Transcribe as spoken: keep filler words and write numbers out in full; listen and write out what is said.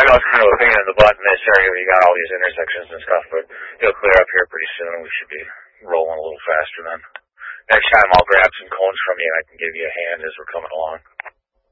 know it's kind of a pain in the butt in this area. You got all these intersections and stuff, but it'll clear up here pretty soon. We should be rolling a little faster then. Next time I'll grab some cones from you and I can give you a hand as we're coming along.